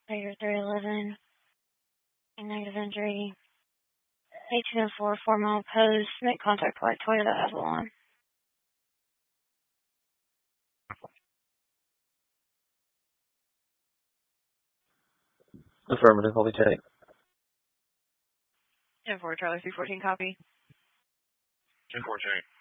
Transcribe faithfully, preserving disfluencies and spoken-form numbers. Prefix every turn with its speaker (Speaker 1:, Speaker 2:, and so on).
Speaker 1: Tiger three eleven, negative injury. eighteen oh four, four mile post, make contact white Toyota Avalon.
Speaker 2: Affirmative, I'll be taking.
Speaker 3: ten four, Charlie three fourteen, copy.
Speaker 4: ten four, take.